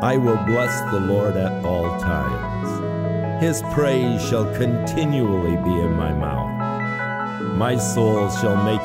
I will bless the Lord at all times. His praise shall continually be in my mouth. My soul shall make